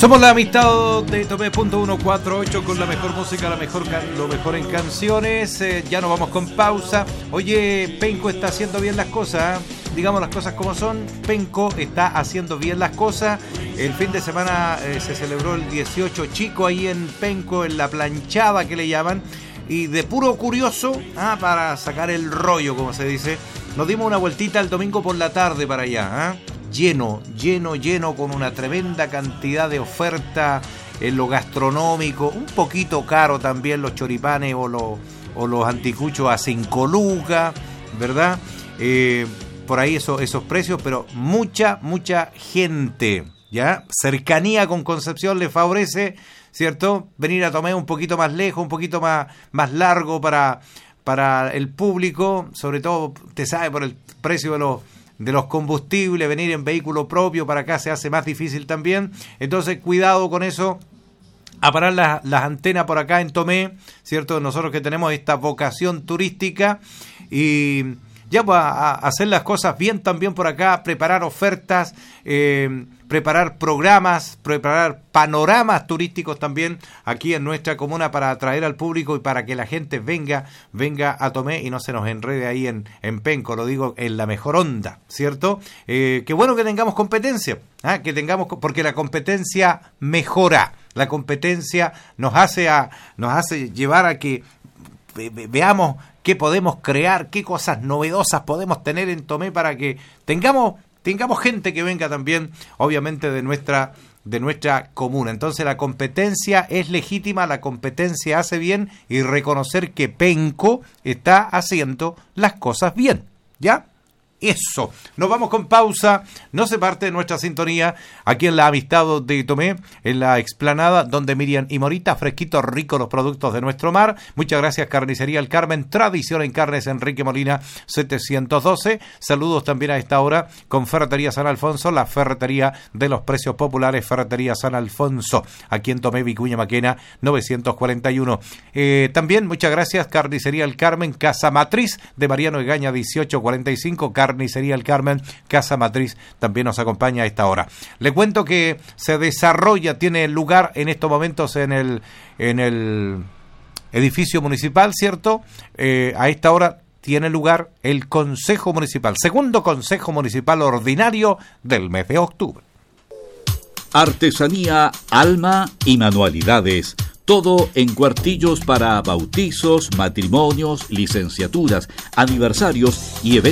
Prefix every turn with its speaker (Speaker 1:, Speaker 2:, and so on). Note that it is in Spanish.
Speaker 1: Somos la amistad de Tomé.148 con la mejor música, lo mejor en canciones. Ya nos vamos con pausa. Oye, Penco está haciendo bien las cosas, ¿eh? Digamos las cosas como son. Penco está haciendo bien las cosas. El fin de semana se celebró el 18 chico ahí en Penco, en la planchada que le llaman. Y de puro curioso, para sacar el rollo, como se dice, nos dimos una vueltita el domingo por la tarde para allá, lleno, con una tremenda cantidad de oferta en lo gastronómico, un poquito caro también los choripanes o los anticuchos a 5 lucas, ¿verdad? Por ahí esos precios, pero mucha gente, ¿ya? Cercanía con Concepción le favorece, ¿cierto? Venir a Tomé un poquito más lejos, un poquito más largo para el público, sobre todo, te sabe, por el precio de los combustibles, venir en vehículo propio para acá se hace más difícil también. Entonces, cuidado con eso, a parar las antenas por acá en Tomé, ¿cierto? Nosotros que tenemos esta vocación turística y ya pues, a hacer las cosas bien también por acá, preparar ofertas, preparar programas, preparar panoramas turísticos también aquí en nuestra comuna para atraer al público y para que la gente venga a Tomé y no se nos enrede ahí en Penco, lo digo en la mejor onda, ¿cierto? Qué bueno que tengamos competencia, porque la competencia mejora, la competencia nos hace llevar a que veamos qué podemos crear, qué cosas novedosas podemos tener en Tomé para que tengamos gente que venga también, obviamente, de nuestra comuna. Entonces la competencia es legítima, la competencia hace bien y reconocer que Penco está haciendo las cosas bien, ¿ya? Eso, nos vamos con pausa, no se parte de nuestra sintonía, aquí en la amistad de Tomé, en la explanada, donde Miriam y Morita, fresquitos, ricos los productos de nuestro mar. Muchas gracias, Carnicería El Carmen, tradición en carnes, Enrique Molina 712. Saludos también a esta hora con Ferretería San Alfonso, la ferretería de los precios populares, Ferretería San Alfonso, aquí en Tomé, Vicuña Maquena 941. También muchas gracias, Carnicería El Carmen, Casa Matriz de Mariano Egaña 1845, Carnicería El Carmen, Casa Matriz, también nos acompaña a esta hora. Le cuento que se desarrolla, tiene lugar en estos momentos en el edificio municipal, ¿cierto? A esta hora tiene lugar el Consejo Municipal, segundo Consejo Municipal Ordinario del mes de octubre.
Speaker 2: Artesanía, alma y manualidades. Todo en cuartillos para bautizos, matrimonios, licenciaturas, aniversarios y eventos